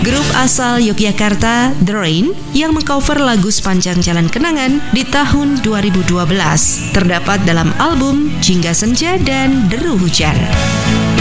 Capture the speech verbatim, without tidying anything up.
Grup asal Yogyakarta, The Rain, yang mengcover lagu Sepanjang Jalan Kenangan di tahun dua ribu dua belas, terdapat dalam album Jingga Senja dan Deru Hujan.